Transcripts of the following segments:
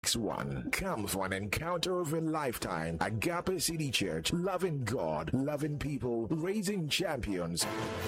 One. Come for an encounter of a lifetime. Agape City Church, loving God, loving people, raising champions.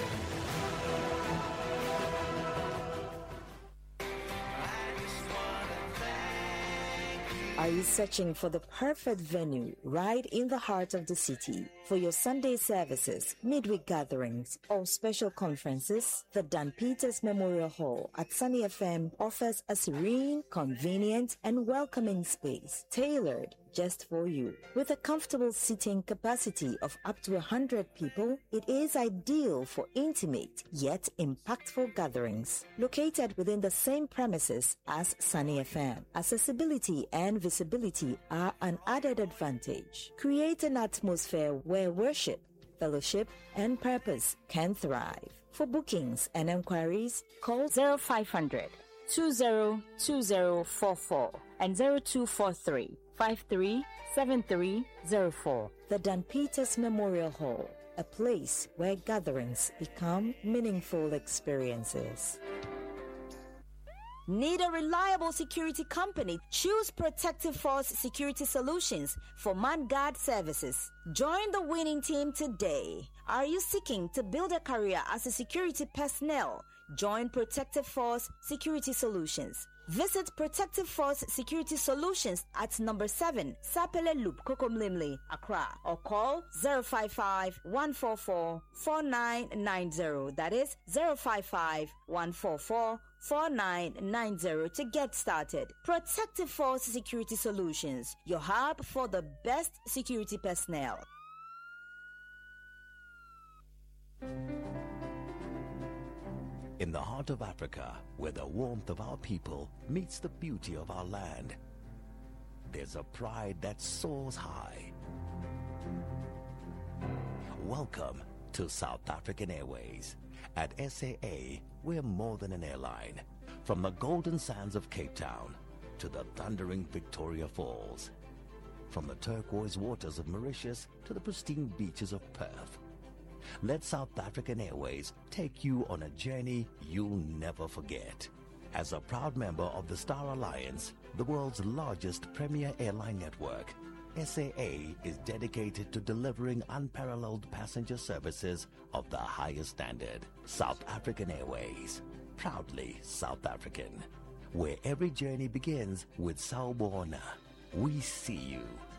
Are you searching for the perfect venue right in the heart of the city for your Sunday services, midweek gatherings, or special conferences? The Dan Peters Memorial Hall at Sunny FM offers a serene, convenient, and welcoming space tailored just for you. With a comfortable seating capacity of up to 100 people, it is ideal for intimate yet impactful gatherings. Located within the same premises as Sunny FM, accessibility and visibility are an added advantage. Create an atmosphere where worship, fellowship, and purpose can thrive. For bookings and enquiries, call 0500 202044 and 0243 537304. The Dan Peters Memorial Hall, a place where gatherings become meaningful experiences. Need a reliable security company? Choose Protective Force Security Solutions for man-guard services. Join the winning team today. Are you seeking to build a career as a security personnel? Join Protective Force Security Solutions. Visit Protective Force Security Solutions at number 7, Sapele Loop, Kokomlimli, Accra, or call 055-144-4990. That is 055-144-4990 to get started. Protective Force Security Solutions, your hub for the best security personnel. In the heart of Africa, where the warmth of our people meets the beauty of our land, there's a pride that soars high. Welcome to South African Airways. At SAA, we're more than an airline. From the golden sands of Cape Town to the thundering Victoria Falls, from the turquoise waters of Mauritius to the pristine beaches of Perth, let South African Airways take you on a journey you'll never forget. As a proud member of the Star Alliance, the world's largest premier airline network, SAA is dedicated to delivering unparalleled passenger services of the highest standard. South African Airways, proudly South African, where every journey begins with Sawubona. We see you.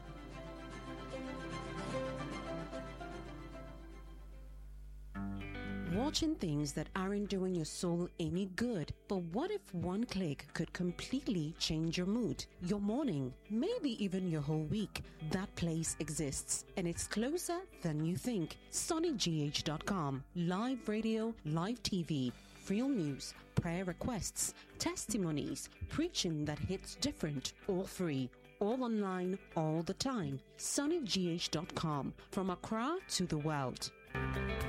Watching things that aren't doing your soul any good. But what if one click could completely change your mood, your morning, maybe even your whole week? That place exists, and it's closer than you think. SonnyGH.com. Live radio, live TV, real news, prayer requests, testimonies, preaching that hits different, all free. All online, all the time. SonnyGH.com. From Accra to the world.